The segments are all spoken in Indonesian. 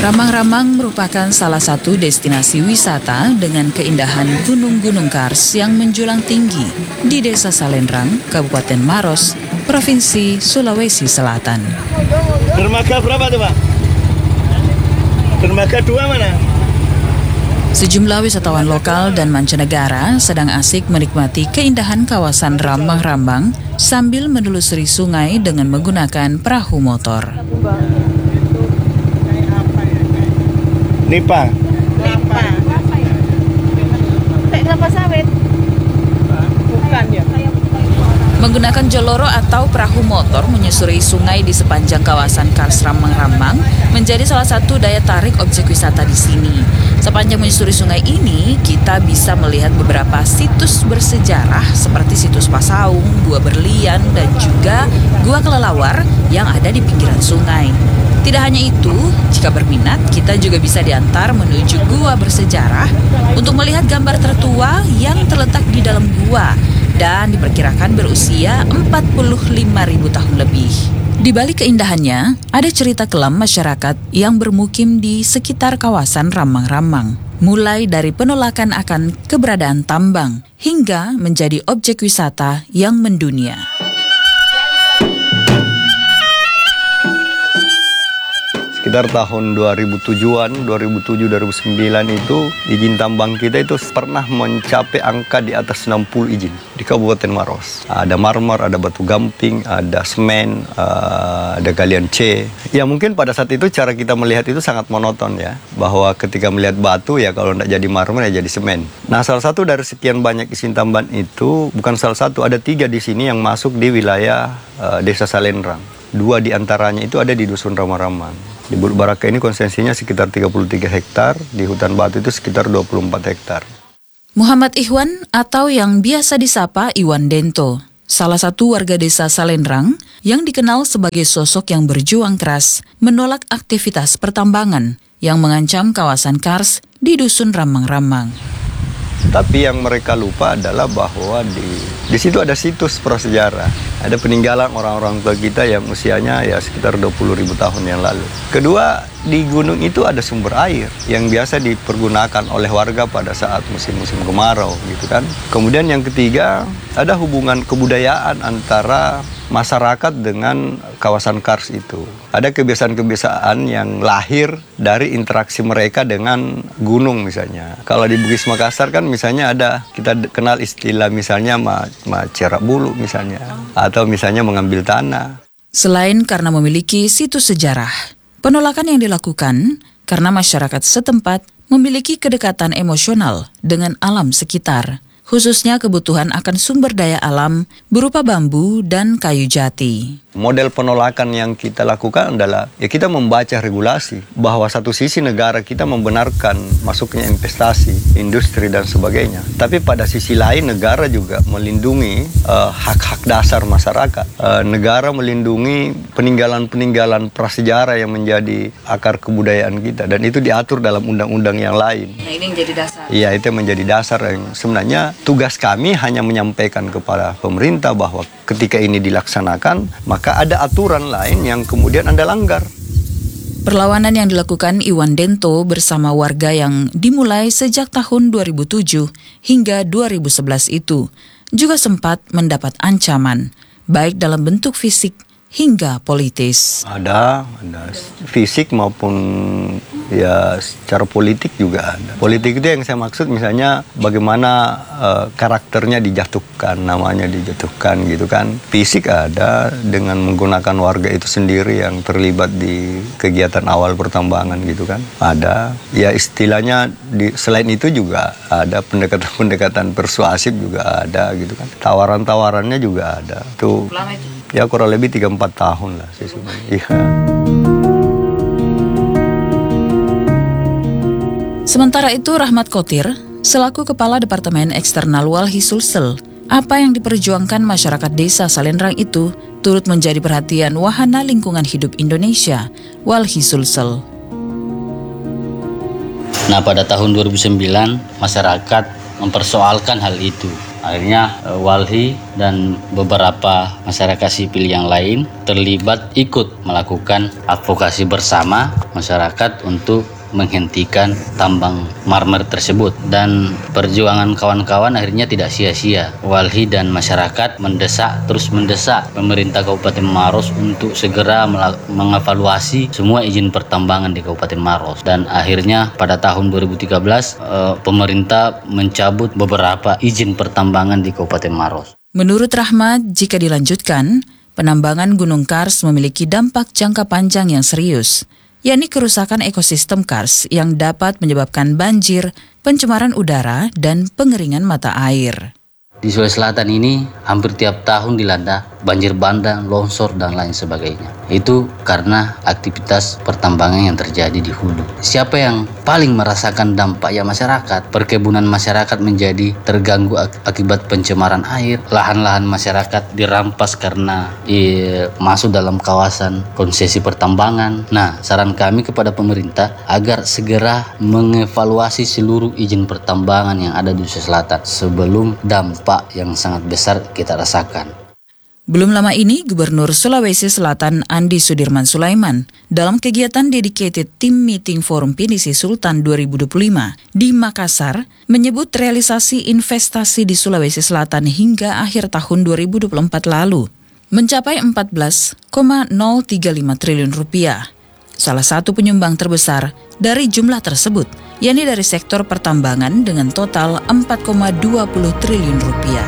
Ramang-Ramang merupakan salah satu destinasi wisata dengan keindahan gunung-gunung kars yang menjulang tinggi di Desa Salendrang, Kabupaten Maros, Provinsi Sulawesi Selatan. Dermaga berapa tuh, Pak? Dermaga 2 mana? Sejumlah wisatawan lokal dan mancanegara sedang asik menikmati keindahan kawasan Ramang-Ramang sambil menelusuri sungai dengan menggunakan perahu motor. Nipa. Kayak kelapa sawit. Bukan ya? Menggunakan joloro atau perahu motor menyusuri sungai di sepanjang kawasan Kars Ramang-Ramang menjadi salah satu daya tarik objek wisata di sini. Sepanjang menyusuri sungai ini, kita bisa melihat beberapa situs bersejarah seperti situs Pasaung, Gua Berlian, dan juga Gua Kelelawar yang ada di pinggiran sungai. Tidak hanya itu, jika berminat, kita juga bisa diantar menuju gua bersejarah untuk melihat gambar tertua yang terletak di dalam gua dan diperkirakan berusia 45.000 tahun lebih. Di balik keindahannya, ada cerita kelam masyarakat yang bermukim di sekitar kawasan Ramang-Ramang. Mulai dari penolakan akan keberadaan tambang hingga menjadi objek wisata yang mendunia. Sekitar tahun 2007-an, 2007-2009 itu izin tambang kita itu pernah mencapai angka di atas 60 izin di Kabupaten Maros. Ada marmer, ada batu gamping, ada semen, ada galian C. Ya mungkin pada saat itu cara kita melihat itu sangat monoton ya. Bahwa ketika melihat batu ya kalau tidak jadi marmer ya jadi semen. Nah salah satu dari sekian banyak izin tambang itu, bukan salah satu, ada 3 di sini yang masuk di wilayah Desa Salendrang. 2 di antaranya itu ada di Dusun Ramang-Ramang. Di Bulu Baraka ini konsensinya sekitar 33 hektar, di hutan batu itu sekitar 24 hektar. Muhammad Ihwan atau yang biasa disapa Iwan Dento, salah satu warga desa Salendrang yang dikenal sebagai sosok yang berjuang keras menolak aktivitas pertambangan yang mengancam kawasan kars di Dusun Ramang-Ramang. Tapi yang mereka lupa adalah bahwa di situ ada situs prasejarah. Ada peninggalan orang-orang tua kita yang usianya ya sekitar 20.000 tahun yang lalu. Kedua, di gunung itu ada sumber air yang biasa dipergunakan oleh warga pada saat musim-musim kemarau gitu kan. Kemudian yang ketiga, ada hubungan kebudayaan antara masyarakat dengan kawasan kars itu. Ada kebiasaan-kebiasaan yang lahir dari interaksi mereka dengan gunung misalnya. Kalau di Bugis Makassar kan misalnya ada, kita kenal istilah misalnya macerak bulu misalnya. Atau misalnya mengambil tanah. Selain karena memiliki situs sejarah, penolakan yang dilakukan karena masyarakat setempat memiliki kedekatan emosional dengan alam sekitar. Khususnya kebutuhan akan sumber daya alam berupa bambu dan kayu jati. Model penolakan yang kita lakukan adalah ya kita membaca regulasi bahwa satu sisi negara kita membenarkan masuknya investasi, industri dan sebagainya. Tapi pada sisi lain negara juga melindungi hak-hak dasar masyarakat. Negara melindungi peninggalan-peninggalan prasejarah yang menjadi akar kebudayaan kita dan itu diatur dalam undang-undang yang lain. Nah ini yang jadi dasar. Iya itu yang menjadi dasar yang sebenarnya tugas kami hanya menyampaikan kepada pemerintah bahwa ketika ini dilaksanakan, maka ada aturan lain yang kemudian Anda langgar. Perlawanan yang dilakukan Iwan Dento bersama warga yang dimulai sejak tahun 2007 hingga 2011 itu juga sempat mendapat ancaman, baik dalam bentuk fisik hingga politis. Ada fisik maupun ya secara politik juga ada. Politik itu yang saya maksud misalnya bagaimana karakternya dijatuhkan, namanya dijatuhkan gitu kan. Fisik ada dengan menggunakan warga itu sendiri yang terlibat di kegiatan awal pertambangan gitu kan. Ada. Ya istilahnya selain itu juga ada pendekatan-pendekatan persuasif juga ada gitu kan. Tawaran-tawarannya juga ada. Tuh. Lama itu? Ya kurang lebih 3-4 tahun lah sesungguhnya. Iya. Sementara itu Rahmat Kotir, selaku Kepala Departemen Eksternal Walhi Sulsel, apa yang diperjuangkan masyarakat desa Salendrang itu turut menjadi perhatian Wahana Lingkungan Hidup Indonesia, Walhi Sulsel. Nah pada tahun 2009 masyarakat mempersoalkan hal itu. Akhirnya Walhi dan beberapa masyarakat sipil yang lain terlibat ikut melakukan advokasi bersama masyarakat untuk menghentikan tambang marmer tersebut, dan perjuangan kawan-kawan akhirnya tidak sia-sia. Walhi dan masyarakat terus mendesak pemerintah Kabupaten Maros untuk segera mengevaluasi semua izin pertambangan di Kabupaten Maros, dan akhirnya pada tahun 2013 pemerintah mencabut beberapa izin pertambangan di Kabupaten Maros. Menurut Rahmat, jika dilanjutkan, penambangan Gunung Kars memiliki dampak jangka panjang yang serius, yakni kerusakan ekosistem kars yang dapat menyebabkan banjir, pencemaran udara, dan pengeringan mata air. Di Sulawesi Selatan ini hampir tiap tahun dilanda banjir bandang, longsor, dan lain sebagainya. Itu karena aktivitas pertambangan yang terjadi di hulu. Siapa yang paling merasakan dampak? Ya masyarakat. Perkebunan masyarakat menjadi terganggu akibat pencemaran air. Lahan-lahan masyarakat dirampas karena masuk dalam kawasan konsesi pertambangan. Nah, saran kami kepada pemerintah agar segera mengevaluasi seluruh izin pertambangan yang ada di Sulawesi Selatan sebelum dampak yang sangat besar kita rasakan. Belum lama ini, Gubernur Sulawesi Selatan Andi Sudirman Sulaiman dalam kegiatan Dedicated Team Meeting Forum Pinisi Sultan 2025 di Makassar menyebut realisasi investasi di Sulawesi Selatan hingga akhir tahun 2024 lalu mencapai 14,035 triliun rupiah. Salah satu penyumbang terbesar dari jumlah tersebut, yakni dari sektor pertambangan dengan total 4,20 triliun rupiah.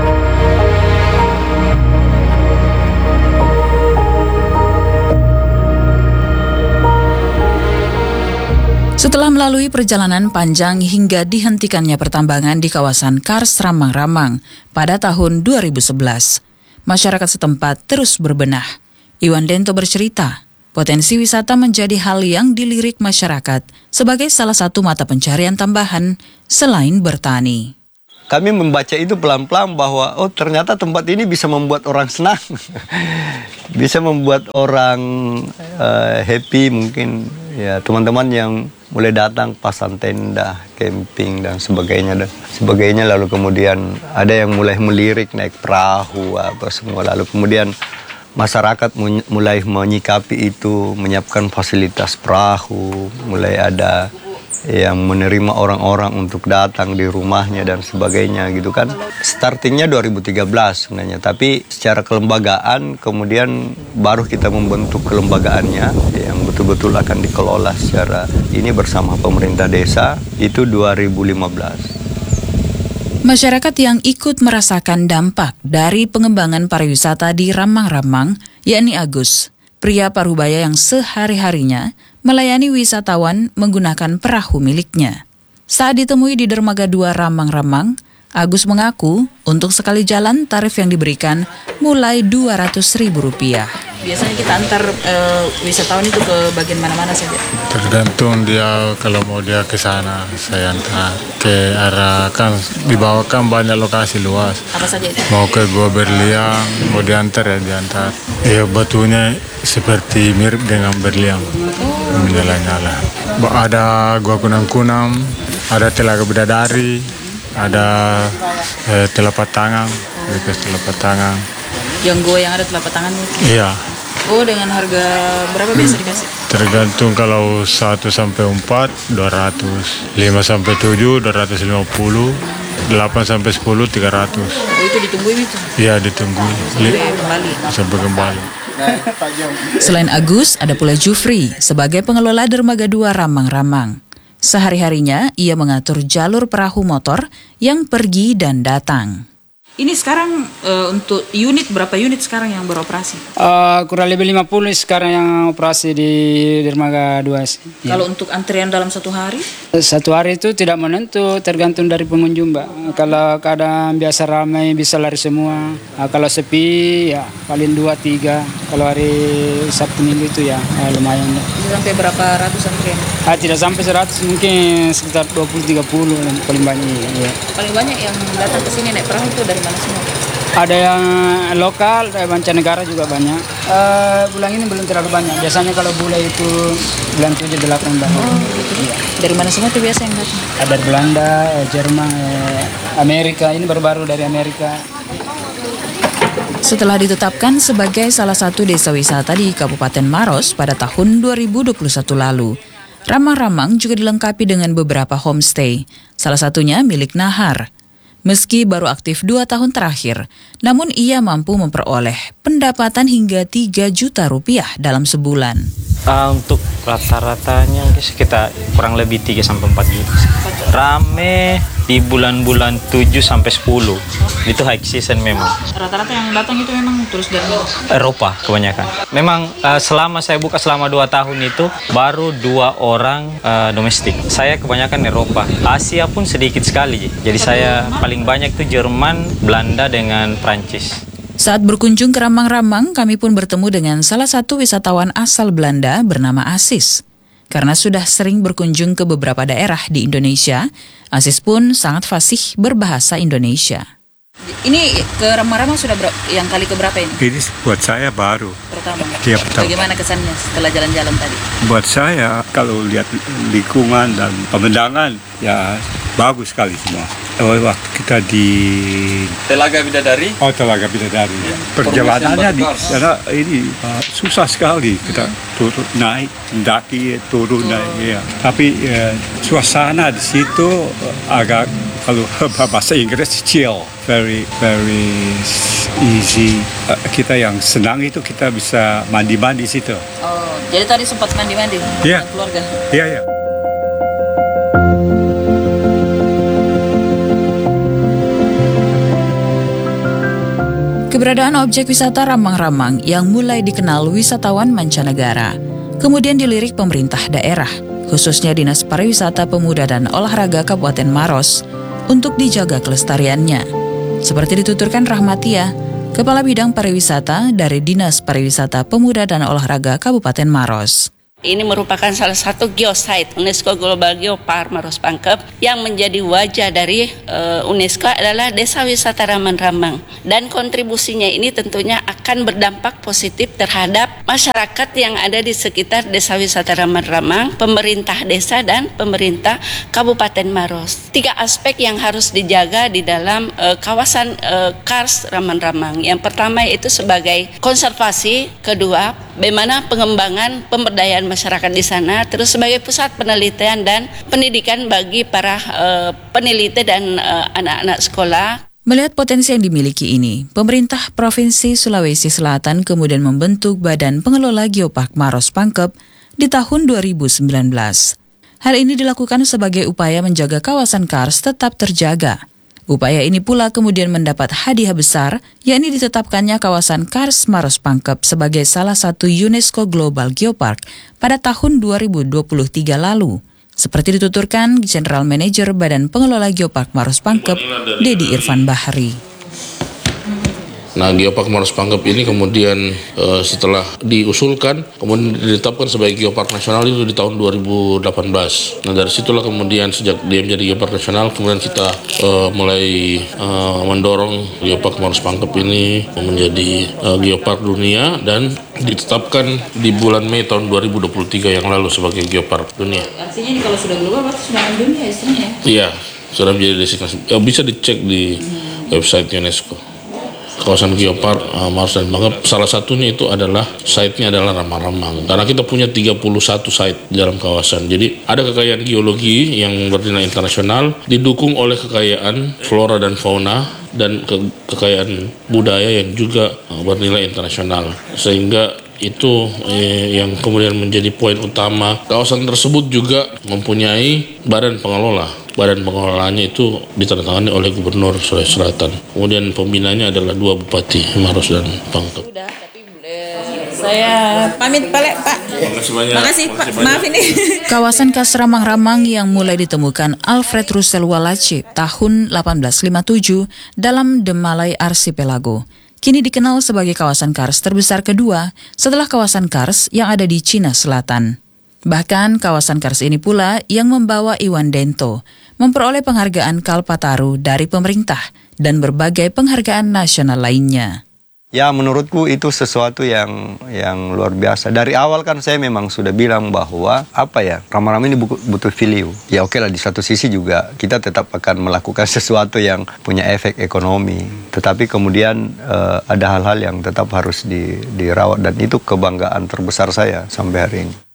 Setelah melalui perjalanan panjang hingga dihentikannya pertambangan di kawasan Kars Ramang-Ramang pada tahun 2011, masyarakat setempat terus berbenah. Iwan Dento bercerita, potensi wisata menjadi hal yang dilirik masyarakat sebagai salah satu mata pencarian tambahan selain bertani. Kami membaca itu pelan-pelan bahwa ternyata tempat ini bisa membuat orang senang, bisa membuat orang happy mungkin. Ya, teman-teman yang mulai datang pasang tenda, camping dan sebagainya. Lalu kemudian ada yang mulai melirik naik perahu apa semua. Lalu kemudian masyarakat mulai menyikapi itu, menyiapkan fasilitas perahu, mulai ada yang menerima orang-orang untuk datang di rumahnya dan sebagainya gitu kan. Startingnya 2013 sebenarnya, tapi secara kelembagaan kemudian baru kita membentuk kelembagaannya yang betul-betul akan dikelola secara ini bersama pemerintah desa itu 2015. Masyarakat yang ikut merasakan dampak dari pengembangan pariwisata di Ramang-Ramang, yakni Agus, pria parubaya yang sehari-harinya melayani wisatawan menggunakan perahu miliknya. Saat ditemui di Dermaga 2 Ramang-Ramang, Agus mengaku untuk sekali jalan tarif yang diberikan mulai Rp200.000. Biasanya kita antar wisatawan itu ke bagian mana-mana saja? Tergantung dia, kalau mau dia ke sana, saya antar ke arah, kan dibawakan banyak lokasi luas. Apa saja itu? Mau ke Gua Berliang, mau diantar ya diantar. Ya batunya seperti mirip dengan berliang, menyala-nyala. Ada Gua Kunang-Kunang, ada Telaga Bidadari, ada telapak tangan, bekas telapak tangan. Yang gua yang ada telapak tangannya? Iya. Oh, dengan harga berapa biasa dikasih? Tergantung, kalau 1 sampai 4, 200, 5 sampai 7, 250, 8 sampai 10, 300. Oh, itu ditungguin itu? Iya, ditungguin. Sampai kembali. Selain Agus, ada pula Jufri sebagai pengelola Dermaga 2 Ramang-Ramang. Sehari-harinya ia mengatur jalur perahu motor yang pergi dan datang. Ini sekarang untuk unit, berapa unit sekarang yang beroperasi? Kurang lebih 50 sekarang yang operasi di Dermaga 2. Kalau untuk antrian dalam satu hari? Satu hari itu tidak menentu, tergantung dari pengunjung, Mbak. Kalau keadaan biasa ramai bisa lari semua. Kalau sepi ya paling 2-3. Kalau hari Sabtu Minggu itu ya lumayan. Bisa sampai berapa ratus antrian? Tidak sampai 100, mungkin sekitar 20-30 paling banyak. Ya. Paling banyak yang datang ke sini naik perahu itu dari mana semua? Ada yang lokal, ada mancanegara juga banyak. Bulan ini belum terlalu banyak. Biasanya kalau bule itu bulan 7, 8 baru. Iya. Dari mana semua tuh biasa yang datang? Ada dari Belanda, Jerman, Amerika. Ini baru-baru dari Amerika. Setelah ditetapkan sebagai salah satu desa wisata di Kabupaten Maros pada tahun 2021 lalu, Ramang-Ramang juga dilengkapi dengan beberapa homestay, salah satunya milik Nahar. Meski baru aktif 2 tahun terakhir, namun ia mampu memperoleh pendapatan hingga 3 juta rupiah dalam sebulan. Untuk rata-ratanya sekitar kurang lebih 3-4 juta. Rame di bulan-bulan 7-10. Itu high season memang. Rata-rata yang datang itu memang terus dari Eropa kebanyakan. Memang selama saya buka selama 2 tahun itu baru 2 orang domestik. Saya kebanyakan Eropa. Asia pun sedikit sekali. Jadi saya paling banyak itu Jerman, Belanda dengan Prancis. Saat berkunjung ke Ramang-Ramang, kami pun bertemu dengan salah satu wisatawan asal Belanda bernama Asis. Karena sudah sering berkunjung ke beberapa daerah di Indonesia, Asis pun sangat fasih berbahasa Indonesia. Ini ke Ramang-Ramang sudah yang kali keberapa ini? Ini buat saya baru. Pertama. Iya, pertama. Bagaimana kesannya setelah jalan-jalan tadi? Buat saya kalau lihat lingkungan dan pemandangan ya bagus sekali semua. Waktu kita di Telaga Bidadari. Oh, Telaga Bidadari. Ya. Perjalanannya di sana ini susah sekali kita turun naik, mendaki turun naik. Ya. Tapi suasana di situ agak kalau bahasa Inggris chill, very easy. Kita yang senang itu kita bisa mandi-mandi di situ. Oh, jadi tadi sempat mandi-mandi Iya. dengan keluarga? Iya, iya. Keberadaan objek wisata Ramang-Ramang yang mulai dikenal wisatawan mancanegara, kemudian dilirik pemerintah daerah, khususnya Dinas Pariwisata Pemuda dan Olahraga Kabupaten Maros, untuk dijaga kelestariannya. Seperti dituturkan Rahmatia, Kepala Bidang Pariwisata dari Dinas Pariwisata Pemuda dan Olahraga Kabupaten Maros. Ini merupakan salah satu geosite UNESCO Global Geopark Maros Pangkep yang menjadi wajah dari UNESCO adalah Desa Wisata Ramang-Ramang. Dan kontribusinya ini tentunya akan berdampak positif terhadap masyarakat yang ada di sekitar Desa Wisata Ramang-Ramang, pemerintah desa dan pemerintah Kabupaten Maros. 3 aspek yang harus dijaga di dalam kawasan Kars Ramang-Ramang. Yang pertama yaitu sebagai konservasi, kedua bagaimana pengembangan pemberdayaan masyarakat di sana, terus sebagai pusat penelitian dan pendidikan bagi para peneliti dan anak-anak sekolah. Melihat potensi yang dimiliki ini, pemerintah Provinsi Sulawesi Selatan kemudian membentuk Badan Pengelola Geopark Maros Pangkep di tahun 2019. Hal ini dilakukan sebagai upaya menjaga kawasan Kars tetap terjaga. Upaya ini pula kemudian mendapat hadiah besar, yakni ditetapkannya kawasan Kars Maros Pangkep sebagai salah satu UNESCO Global Geopark pada tahun 2023 lalu. Seperti dituturkan General Manager Badan Pengelola Geopark Maros Pangkep, Dedi Irfan Bahri. Nah, Geopark Maros Pangkep ini kemudian setelah diusulkan, kemudian ditetapkan sebagai Geopark Nasional itu di tahun 2018. Nah, dari situlah kemudian sejak dia menjadi Geopark Nasional, kemudian kita mulai mendorong Geopark Maros Pangkep ini menjadi Geopark Dunia dan ditetapkan di bulan Mei tahun 2023 yang lalu sebagai Geopark Dunia. Artinya ini kalau sudah global berarti sudah dunia istilahnya? Iya, sudah menjadi destinasi. Bisa dicek di website UNESCO. Kawasan Geopark Maros dan Pangkep, salah satunya itu adalah site-nya adalah Ramang-Ramang. Karena kita punya 31 site di dalam kawasan. Jadi ada kekayaan geologi yang bernilai internasional, didukung oleh kekayaan flora dan fauna, dan kekayaan budaya yang juga bernilai internasional. Sehingga itu yang kemudian menjadi poin utama. Kawasan tersebut juga mempunyai badan pengelola. Badan pengelolaannya itu ditandatangani oleh Gubernur Sulawesi Selatan. Kemudian pembinanya adalah 2 Bupati, Maros dan Pangkep. Sudah, tapi saya pamit Pak. Makasih Pak. Maaf ini. Kawasan Kars Ramang-Ramang yang mulai ditemukan Alfred Russel Wallace tahun 1857 dalam The Malay Archipelago. Kini dikenal sebagai kawasan Kars terbesar kedua setelah kawasan Kars yang ada di Cina Selatan. Bahkan kawasan Kars ini pula yang membawa Iwan Dento memperoleh penghargaan Kalpataru dari pemerintah dan berbagai penghargaan nasional lainnya. Ya, menurutku itu sesuatu yang luar biasa. Dari awal kan saya memang sudah bilang bahwa Rama-Rama ini butuh value. Ya oke lah, di satu sisi juga kita tetap akan melakukan sesuatu yang punya efek ekonomi. Tetapi kemudian ada hal-hal yang tetap harus dirawat, dan itu kebanggaan terbesar saya sampai hari ini.